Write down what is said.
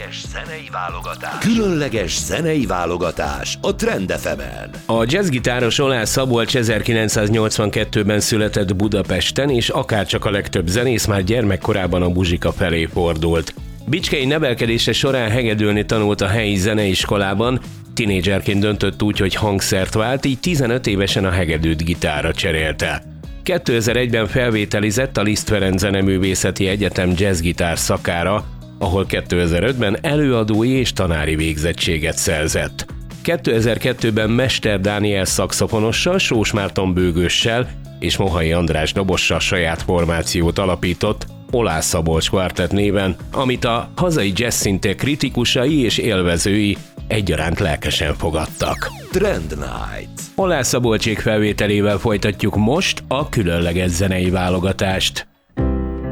Különleges zenei válogatás a Trend FM-en. A jazzgitáros Oláh Szabolcs 1982-ben született Budapesten, és akárcsak a legtöbb zenész már gyermekkorában a muzsika felé fordult. Bicskei nevelkedése során hegedülni tanult a helyi zeneiskolában, tinédzserként döntött úgy, hogy hangszert vált, így 15 évesen a hegedűt gitárra cserélte. 2001-ben felvételizett a Liszt Ferenc Zeneművészeti Egyetem jazzgitár szakára, ahol 2005-ben előadói és tanári végzettséget szerzett. 2002-ben Mester Dániel szaxofonossal, Sós Márton bőgőssel és Mohai András dobossal saját formációt alapított, Oláh Szabolcs Quartet néven, amit a hazai jazz színtér kritikusai és élvezői egyaránt lelkesen fogadtak. Trend Night. Oláh Szabolcsék felvételével folytatjuk most a különleges zenei válogatást.